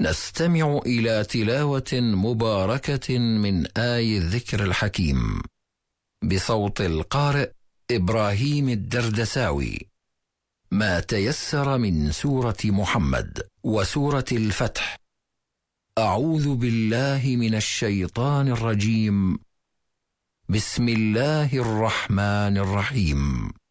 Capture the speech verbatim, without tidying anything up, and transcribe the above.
نستمع إلى تلاوة مباركة من آي الذكر الحكيم بصوت القارئ إبراهيم الدردساوي. ما تيسر من سورة محمد وسورة الفتح. أعوذ بالله من الشيطان الرجيم. بسم الله الرحمن الرحيم.